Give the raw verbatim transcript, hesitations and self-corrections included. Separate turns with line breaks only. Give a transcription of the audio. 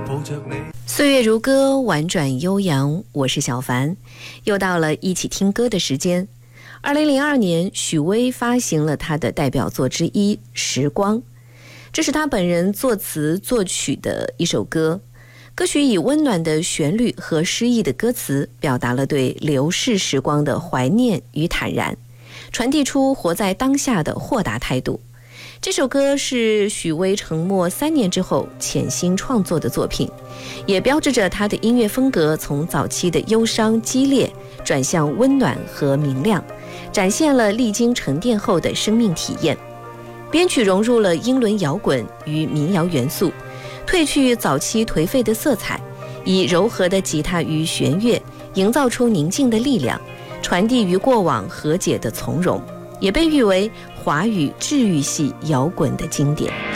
岁月如歌，婉转悠扬，我是小凡，又到了一起听歌的时间。二零零二年，许巍发行了他的代表作之一《时光》，这是他本人作词作曲的一首歌。歌曲以温暖的旋律和诗意的歌词，表达了对流逝时光的怀念与坦然，传递出活在当下的豁达态度。这首歌是许巍沉默三年之后潜心创作的作品，也标志着他的音乐风格从早期的忧伤激烈转向温暖和明亮，展现了历经沉淀后的生命体验。编曲融入了英伦摇滚与民谣元素，褪去早期颓废的色彩，以柔和的吉他与弦乐营造出宁静的力量，传递与过往和解的从容，也被誉为华语治愈系摇滚的经典。